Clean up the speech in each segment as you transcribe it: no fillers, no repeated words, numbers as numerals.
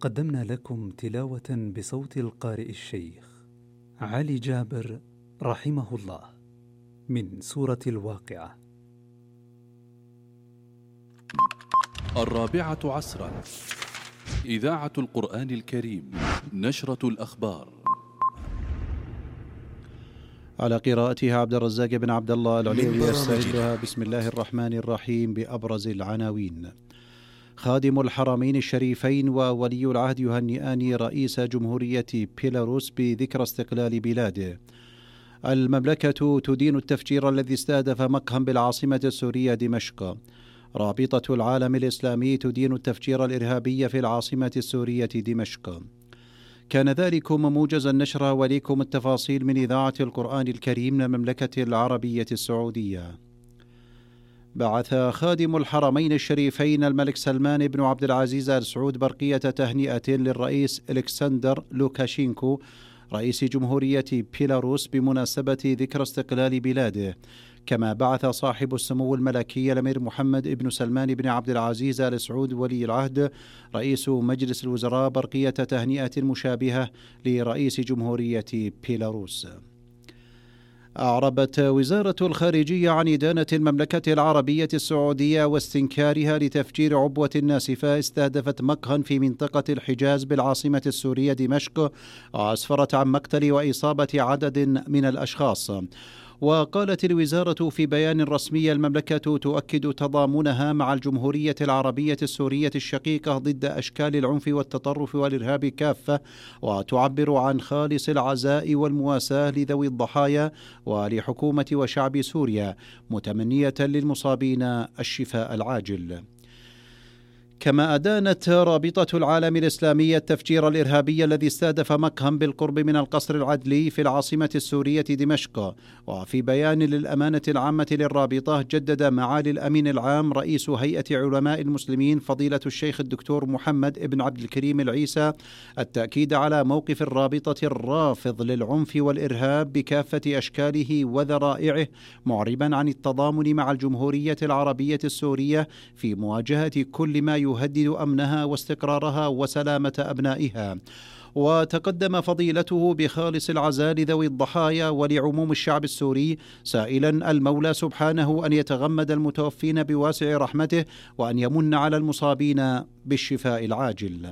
قدمنا لكم تلاوة بصوت القارئ الشيخ علي جابر رحمه الله من سورة الواقعة. 4 إذاعة القرآن الكريم، نشرة الأخبار. على قراءتها عبد الرزاق بن عبد الله العليوي يستعدها. بسم الله الرحمن الرحيم. بأبرز العناوين: خادم الحرمين الشريفين وولي العهد يهنئان رئيس جمهورية بيلاروس بذكرى استقلال بلاده. المملكة تدين التفجير الذي استهدف مقهى بالعاصمة السورية دمشق. رابطة العالم الإسلامي تدين التفجير الإرهابي في العاصمة السورية دمشق. كان ذلكم موجز النشرة، وليكم التفاصيل من إذاعة القرآن الكريم من المملكة العربية السعودية. بعث خادم الحرمين الشريفين الملك سلمان بن عبد العزيز آل سعود برقية تهنئة للرئيس إلكسندر لوكاشينكو رئيس جمهورية بيلاروس بمناسبة ذكرى استقلال بلاده. كما بعث صاحب السمو الملكي الأمير محمد بن سلمان بن عبد العزيز آل سعود ولي العهد رئيس مجلس الوزراء برقية تهنئة مشابهة لرئيس جمهورية بيلاروس. أعربت وزارة الخارجية عن إدانة المملكة العربية السعودية واستنكارها لتفجير عبوة ناسفة استهدفت مقهى في منطقة الحجاز بالعاصمة السورية دمشق، وأسفرت عن مقتل وإصابة عدد من الأشخاص. وقالت الوزارة في بيان رسمي: المملكة تؤكد تضامنها مع الجمهورية العربية السورية الشقيقة ضد أشكال العنف والتطرف والإرهاب كافة، وتعبر عن خالص العزاء والمواساة لذوي الضحايا ولحكومة وشعب سوريا، متمنية للمصابين الشفاء العاجل. كما أدانت رابطة العالم الإسلامي التفجير الإرهابي الذي استهدف مقهى بالقرب من القصر العدلي في العاصمة السورية دمشق. وفي بيان للأمانة العامة للرابطة، جدد معالي الأمين العام رئيس هيئة علماء المسلمين فضيلة الشيخ الدكتور محمد بن عبد الكريم العيسى التأكيد على موقف الرابطة الرافض للعنف والإرهاب بكافة أشكاله وذرائعه، معربا عن التضامن مع الجمهورية العربية السورية في مواجهة كل ما يهدد أمنها واستقرارها وسلامة أبنائها. وتقدم فضيلته بخالص العزاء لذوي الضحايا ولعموم الشعب السوري، سائلا المولى سبحانه أن يتغمد المتوفين بواسع رحمته وأن يمن على المصابين بالشفاء العاجل.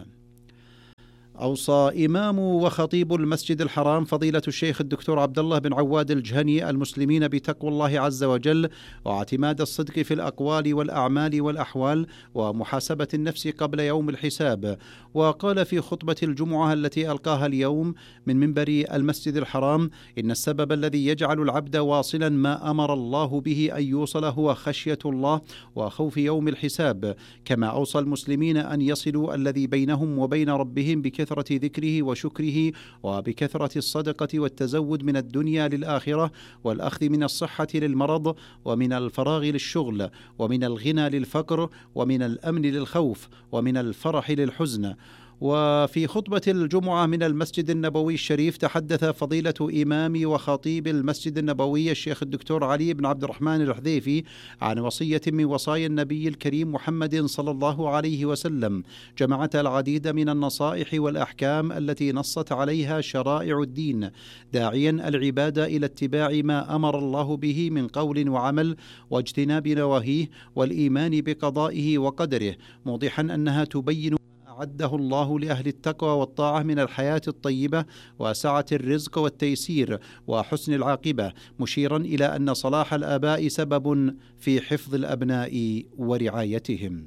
أوصى إمام وخطيب المسجد الحرام فضيلة الشيخ الدكتور عبد الله بن عواد الجهني المسلمين بتقوى الله عز وجل واعتماد الصدق في الأقوال والأعمال والأحوال ومحاسبة النفس قبل يوم الحساب. وقال في خطبة الجمعة التي ألقاها اليوم من منبر المسجد الحرام: إن السبب الذي يجعل العبد واصلا ما أمر الله به أن يوصل هو خشية الله وخوف يوم الحساب. كما أوصى المسلمين أن يصلوا الذي بينهم وبين ربهم بكثرة ذكره وشكره، وبكثرة الصدقة والتزود من الدنيا للآخرة، والأخذ من الصحة للمرض، ومن الفراغ للشغل، ومن الغنى للفقر، ومن الأمن للخوف، ومن الفرح للحزن. وفي خطبة الجمعة من المسجد النبوي الشريف تحدث فضيلة إمام وخطيب المسجد النبوي الشيخ الدكتور علي بن عبد الرحمن الحذيفي عن وصية من وصايا النبي الكريم محمد صلى الله عليه وسلم، جمعت العديد من النصائح والأحكام التي نصت عليها شرائع الدين، داعيا العباد إلى اتباع ما أمر الله به من قول وعمل واجتناب نواهيه والإيمان بقضائه وقدره، موضحا أنها تبين أعده الله لأهل التقوى والطاعة من الحياة الطيبة وسعة الرزق والتيسير وحسن العاقبة، مشيرا إلى أن صلاح الآباء سبب في حفظ الأبناء ورعايتهم.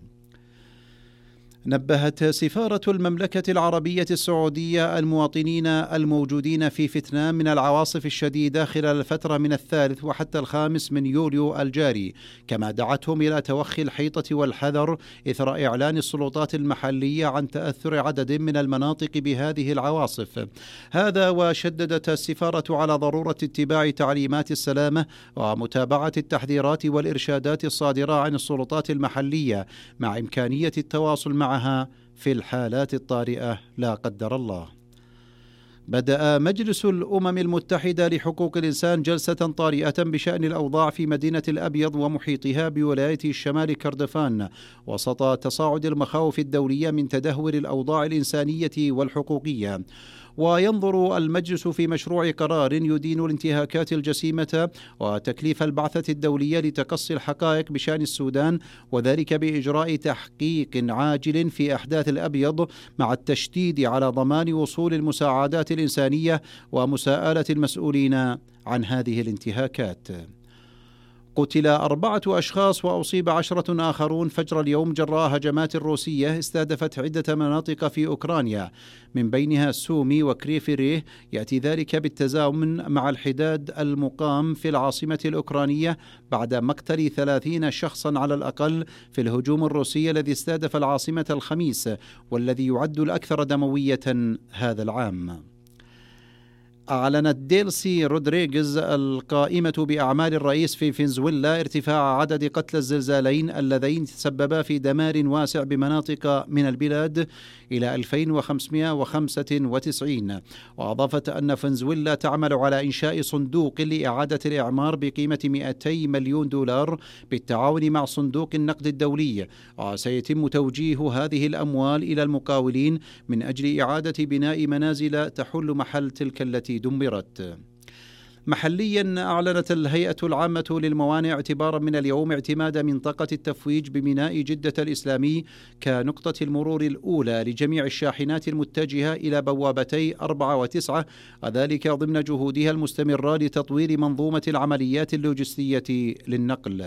نبهت سفارة المملكة العربية السعودية المواطنين الموجودين في فيتنام من العواصف الشديدة خلال الفترة من 3 وحتى 5 يوليو الجاري، كما دعتهم إلى توخي الحيطة والحذر إثر إعلان السلطات المحلية عن تأثر عدد من المناطق بهذه العواصف. هذا وشددت السفارة على ضرورة اتباع تعليمات السلامة ومتابعة التحذيرات والإرشادات الصادرة عن السلطات المحلية، مع إمكانية التواصل معها في الحالات الطارئة لا قدر الله. بدأ مجلس الأمم المتحدة لحقوق الإنسان جلسة طارئة بشأن الأوضاع في مدينة الأبيض ومحيطها بولاية الشمال كردفان وسط تصاعد المخاوف الدولية من تدهور الأوضاع الإنسانية والحقوقية. وينظر المجلس في مشروع قرار يدين الانتهاكات الجسيمة وتكليف البعثة الدولية لتقصي الحقائق بشأن السودان، وذلك بإجراء تحقيق عاجل في أحداث الأبيض مع التشديد على ضمان وصول المساعدات الإنسانية ومساءلة المسؤولين عن هذه الانتهاكات. قتل 4 أشخاص وأصيب 10 آخرون فجر اليوم جراء هجمات روسية استهدفت عدة مناطق في أوكرانيا، من بينها سومي وكريفيريه. يأتي ذلك بالتزامن مع الحداد المقام في العاصمة الأوكرانية بعد مقتل 30 شخصا على الأقل في الهجوم الروسي الذي استهدف العاصمة الخميس، والذي يعد الأكثر دموية هذا العام. أعلنت ديلسي رودريغيز القائمة بأعمال الرئيس في فنزويلا ارتفاع عدد قتلى الزلزالين اللذين تسببا في دمار واسع بمناطق من البلاد إلى 2595، وأضافت أن فنزويلا تعمل على إنشاء صندوق لإعادة الإعمار بقيمة 200 مليون دولار بالتعاون مع صندوق النقد الدولي، وسيتم توجيه هذه الأموال إلى المقاولين من أجل إعادة بناء منازل تحل محل تلك التي دمرت. محليا أعلنت الهيئة العامة للموانئ اعتبارا من اليوم اعتماد منطقة التفويج بميناء جدة الإسلامي كنقطة المرور الأولى لجميع الشاحنات المتجهة إلى بوابتي 4 و9، وذلك ضمن جهودها المستمرة لتطوير منظومة العمليات اللوجستية للنقل.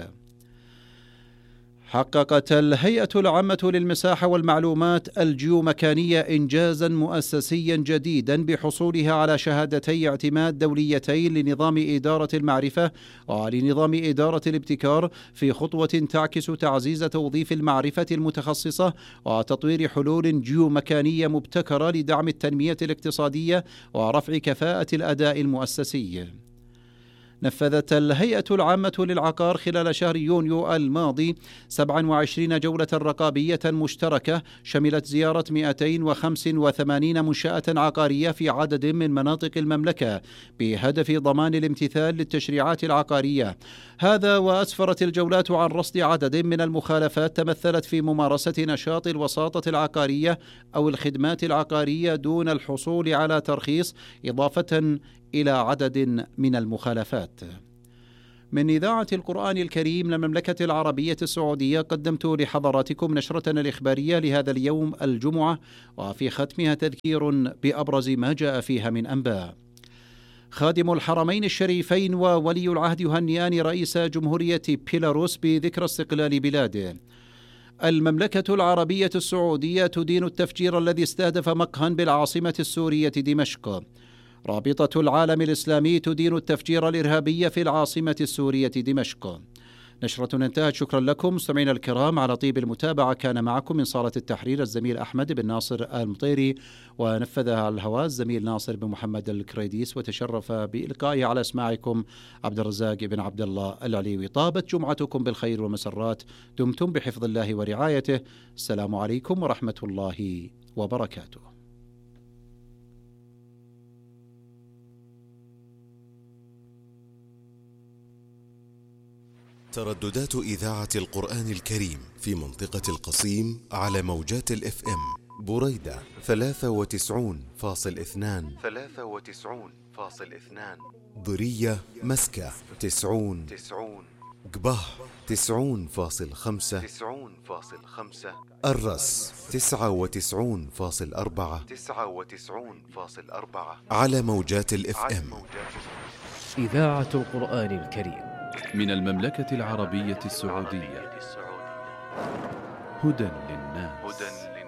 حققت الهيئة العامة للمساحة والمعلومات الجيومكانية إنجازا مؤسسيا جديدا بحصولها على شهادتي اعتماد دوليتين لنظام إدارة المعرفة ولنظام إدارة الابتكار، في خطوة تعكس تعزيز توظيف المعرفة المتخصصة وتطوير حلول جيومكانية مبتكرة لدعم التنمية الاقتصادية ورفع كفاءة الأداء المؤسسي. نفذت الهيئة العامة للعقار خلال شهر يونيو الماضي 27 جولة رقابية مشتركة شملت زيارة 285 منشأة عقارية في عدد من مناطق المملكة بهدف ضمان الامتثال للتشريعات العقارية. هذا وأسفرت الجولات عن رصد عدد من المخالفات تمثلت في ممارسة نشاط الوساطة العقارية أو الخدمات العقارية دون الحصول على ترخيص، إضافة إلى عدد من المخالفات. من إذاعة القرآن الكريم للمملكة العربية السعودية قدمت لحضراتكم نشرتنا الإخبارية لهذا اليوم الجمعة، وفي ختمها تذكير بأبرز ما جاء فيها من أنباء. خادم الحرمين الشريفين وولي العهد يهنئان رئيس جمهورية بيلاروس بذكرى استقلال بلاده. المملكة العربية السعودية تدين التفجير الذي استهدف مقهى بالعاصمة السورية دمشق. رابطة العالم الإسلامي تدين التفجير الإرهابي في العاصمة السورية دمشق. نشرة انتهت. شكرا لكم مستمعينا الكرام على طيب المتابعة. كان معكم من صالة التحرير الزميل أحمد بن ناصر المطيري، ونفذها على الهواء الزميل ناصر بن محمد الكريديس، وتشرف بإلقائه على أسماعكم عبد الرزاق بن عبد الله العليوي. طابت جمعتكم بالخير والمسرات، دمتم بحفظ الله ورعايته. السلام عليكم ورحمة الله وبركاته. ترددات إذاعة القرآن الكريم في منطقة القصيم على موجات FM: بريدة 93.2، ضرية مسكة 90، قبه 90.5، الرس 99.4 على موجات FM. إذاعة القرآن الكريم من المملكة العربية السعودية. هدى للناس.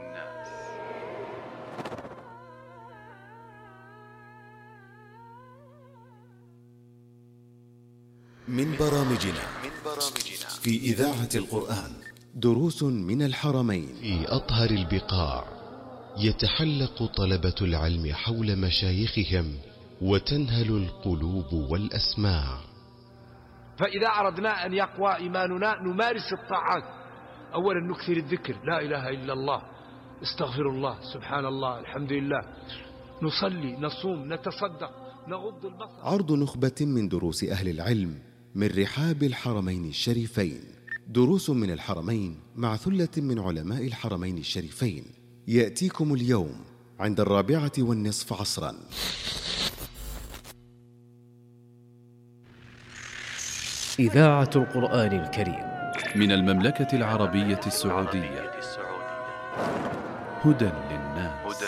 من برامجنا في إذاعة القرآن دروس من الحرمين. في أطهر البقاع يتحلق طلبة العلم حول مشايخهم وتنهل القلوب والأسماع. فإذا أردنا أن يقوى إيماننا نمارس الطاعات. أولا نكثر الذكر، لا إله إلا الله، استغفر الله، سبحان الله، الحمد لله، نصلي، نصوم، نتصدق، نغض البصر. عرض نخبة من دروس أهل العلم من رحاب الحرمين الشريفين، دروس من الحرمين مع ثلة من علماء الحرمين الشريفين، يأتيكم اليوم عند 4:15 عصرا. إذاعة القرآن الكريم من المملكة العربية السعودية، هدى للناس.